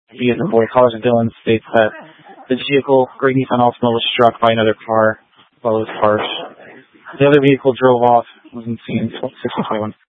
via the boy College of Dillon states that the vehicle, Great Nissan Altima, was struck by another car while it was parked. The other vehicle drove off, wasn't seen until 6:21.